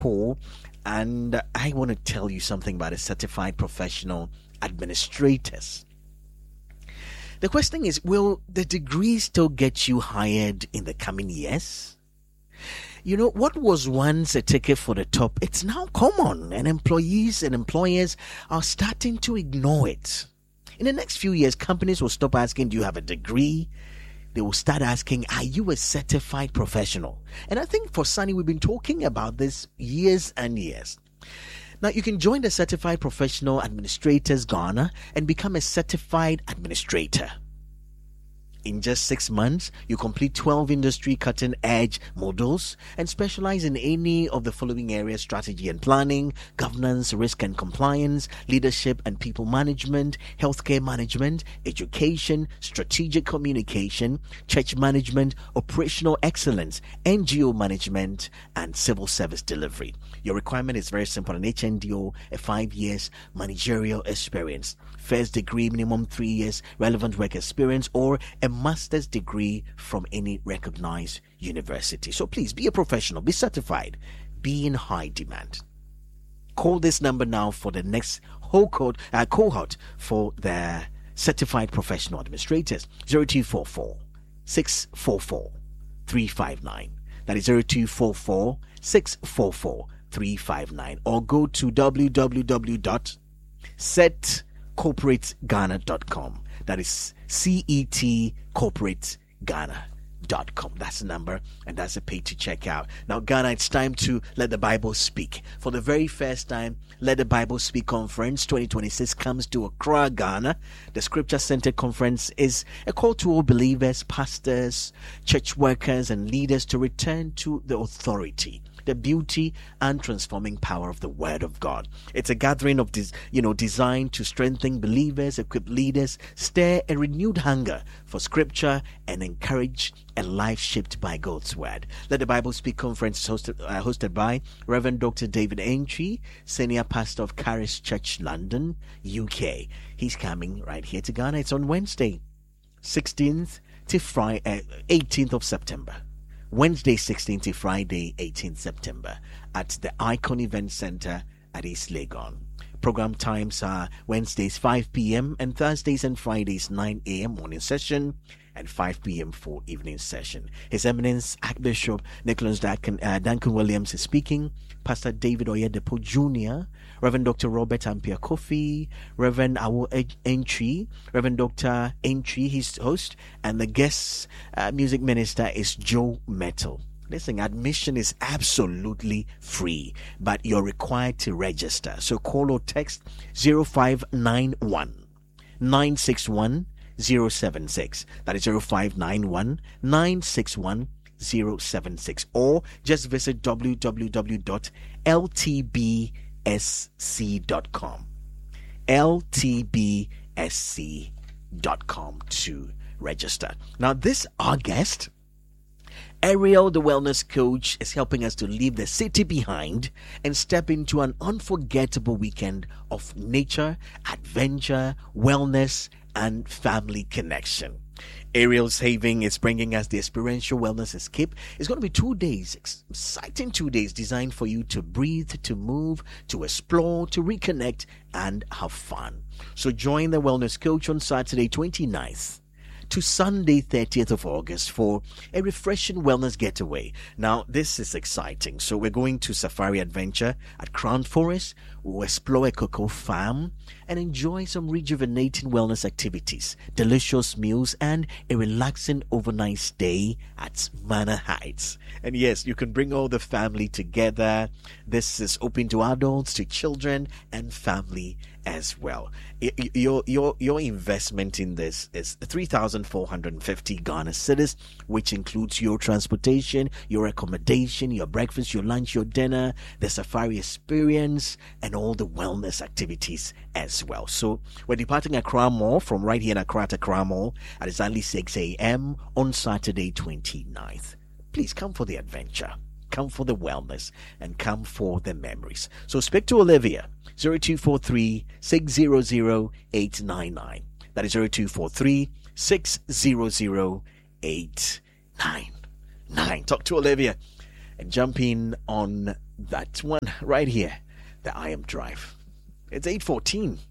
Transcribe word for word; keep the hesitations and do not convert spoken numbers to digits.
Paul, and I want to tell you something about a certified professional administrators. The question is, will the degree still get you hired in the coming years? You know, what was once a ticket for the top, it's now common, and employees and employers are starting to ignore it. In the next few years, companies will stop asking, do you have a degree? They will start asking, are you a certified professional? And I think for Sunny, we've been talking about this years and years. Now, you can join the Certified Professional Administrators Ghana and become a certified administrator. In just six months, you complete twelve industry cutting-edge modules and specialize in any of the following areas: strategy and planning, governance, risk and compliance, leadership and people management, healthcare management, education, strategic communication, church management, operational excellence, N G O management, and civil service delivery. Your requirement is very simple: an H N D O, a five years managerial experience, first degree, minimum three years relevant work experience, or a master's degree from any recognized university. So please be a professional, be certified, be in high demand. Call this number now for the next whole code, uh, cohort for the certified professional administrators. zero two four four, six four four, three five nine. That is zero two four four, six four four, three five nine. Or go to w w w dot set corporate ghana dot com. That is C E T corporate ghana dot com. That's the number, and that's the page to check out. Now, Ghana, it's time to let the Bible speak. For the very first time, Let the Bible Speak Conference twenty twenty-six comes to Accra, Ghana. The Scripture Center Conference is a call to all believers, pastors, church workers, and leaders to return to the authority, the beauty and transforming power of the Word of God. It's a gathering of this, you know, designed to strengthen believers, equip leaders, stir a renewed hunger for Scripture, and encourage a life shaped by God's Word. Let the Bible Speak Conference is hosted, uh, hosted by Reverend Doctor David Aintree, Senior Pastor of Charis Church, London, U K. He's coming right here to Ghana. It's on Wednesday, sixteenth to Friday, uh, eighteenth of September. Wednesday sixteenth to Friday eighteenth September at the Icon Event Center at East Legon. Program times are Wednesdays five p.m. and Thursdays and Fridays nine a.m. morning session and five p.m. for evening session. His Eminence Archbishop Nicholas Duncan, uh, Duncan Williams is speaking. Pastor David Oyedepo Junior, Reverend Doctor Robert Ampia Kofi, Reverend Awo Aintree, Reverend Doctor Aintree, his host, and the guest uh, music minister is Joe Metal. Listen, admission is absolutely free, but you're required to register. So call or text zero five nine one, nine six one, zero seven six. That is zero five nine one, nine six one, zero seven six. Or just visit w w w dot l t b s c dot com. l t b s c dot com to register. Now, this, our guest, Ariel, the wellness coach, is helping us to leave the city behind and step into an unforgettable weekend of nature, adventure, wellness, and family connection. Ariel's Haven is bringing us the experiential wellness escape. It's going to be two days, exciting two days designed for you to breathe, to move, to explore, to reconnect, and have fun. So join the wellness coach on Saturday twenty-ninth to Sunday thirtieth of August for a refreshing wellness getaway. Now, this is exciting. So we're going to Safari Adventure at Crown Forest. We'll explore a cocoa farm and enjoy some rejuvenating wellness activities, delicious meals, and a relaxing overnight stay at Manor Heights. And yes, you can bring all the family together. This is open to adults, to children, and family as well. Your your your investment in this is three thousand four hundred fifty Ghana cedis, which includes your transportation, your accommodation, your breakfast, your lunch, your dinner, the safari experience, and all the wellness activities as well. So we're departing Accra Mall from right here in Accra to Accra Mall at exactly six a.m. on Saturday twenty-ninth. Please come for the adventure, come for the wellness, and come for the memories. So speak to Olivia, zero two four three, six zero zero, eight nine nine. That is zero two four three, six zero zero, eight nine nine. Talk to Olivia and jump in on That's one right here, the I Am Drive. It's eight fourteen.